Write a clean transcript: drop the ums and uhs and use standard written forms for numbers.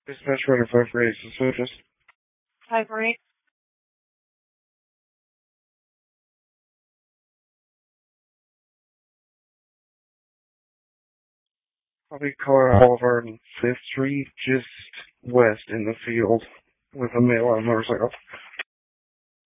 Dispatch Rider 548, so just 548. probably car Boulevard and 5th Street, just west in the field with a male on a motorcycle.